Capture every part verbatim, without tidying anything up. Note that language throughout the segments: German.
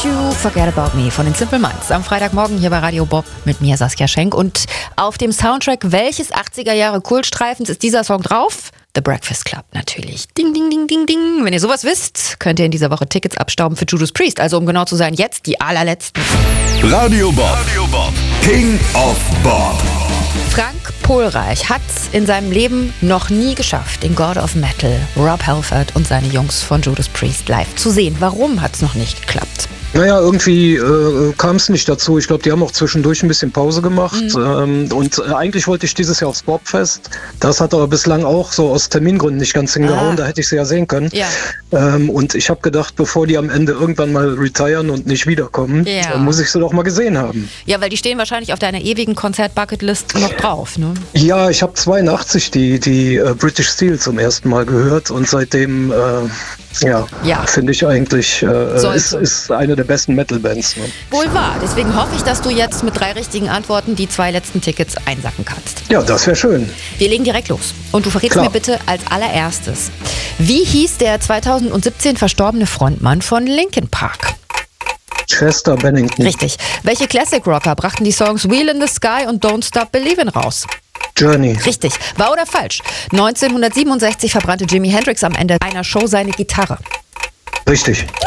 You Forget About Me von den Simple Minds. Am Freitagmorgen hier bei Radio Bob mit mir, Saskia Schenk. Und auf dem Soundtrack welches achtziger Jahre Kultstreifens ist dieser Song drauf? The Breakfast Club natürlich. Ding, ding, ding, ding, ding. Wenn ihr sowas wisst, könnt ihr in dieser Woche Tickets abstauben für Judas Priest. Also um genau zu sein, jetzt die allerletzten. Radio Bob. Radio Bob. King of Bob. Frank Pohlreich hat es in seinem Leben noch nie geschafft, den God of Metal, Rob Halford und seine Jungs von Judas Priest live zu sehen. Warum hat es noch nicht geklappt? Naja, irgendwie äh, kam es nicht dazu. Ich glaube, die haben auch zwischendurch ein bisschen Pause gemacht. Mhm. Ähm, und äh, eigentlich wollte ich dieses Jahr aufs Bobfest. Das hat aber bislang auch so aus Termingründen nicht ganz hingehauen. Ah. Da hätte ich sie ja sehen können. Ja. Ähm, und ich habe gedacht, bevor die am Ende irgendwann mal retiren und nicht wiederkommen, ja. muss ich sie doch mal gesehen haben. Ja, weil die stehen wahrscheinlich auf deiner ewigen Konzert-Bucketlist noch drauf, ne? Ja, ich habe zweiundachtzig die, die äh, British Steel zum ersten Mal gehört und seitdem, äh, ja, ja. finde ich eigentlich, äh, ist, ist eine der besten Metal-Bands. Ne? Wohl wahr. Deswegen hoffe ich, dass du jetzt mit drei richtigen Antworten die zwei letzten Tickets einsacken kannst. Ja, das wäre schön. Wir legen direkt los. Und du verrätst Klar. mir bitte als allererstes, wie hieß der zweitausendsiebzehn verstorbene Frontmann von Linkin Park? Chester Bennington. Richtig. Welche Classic-Rocker brachten die Songs Wheel in the Sky und Don't Stop Believin' raus? Journey. Richtig. Wahr oder falsch? neunzehnhundertsiebenundsechzig verbrannte Jimi Hendrix am Ende einer Show seine Gitarre. Richtig. Richtig!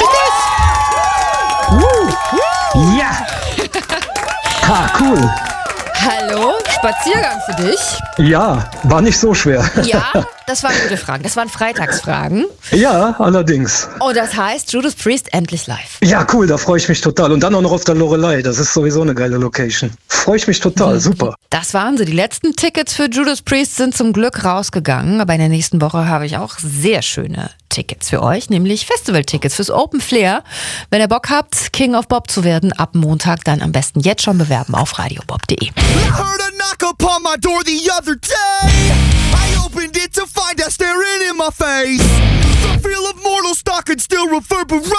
Uh. Ja! Ha, cool. Hallo, Spaziergang für dich. Ja, war nicht so schwer. Ja, das waren gute Fragen. Das waren Freitagsfragen. Ja, allerdings. Und das heißt, Judas Priest endlich live. Ja, cool, da freue ich mich total. Und dann auch noch auf der Loreley. Das ist sowieso eine geile Location. Freue ich mich total, super. Das waren sie. Die letzten Tickets für Judas Priest sind zum Glück rausgegangen. Aber in der nächsten Woche habe ich auch sehr schöne Tickets für euch, nämlich Festival-Tickets fürs Open Flair. Wenn ihr Bock habt, King of Bob zu werden, ab Montag dann am besten jetzt schon bewerben auf radiobob punkt de. Heard a knock upon my door the other day. I opened it to find her staring in my face. The feel of mortal stock could still reverberate.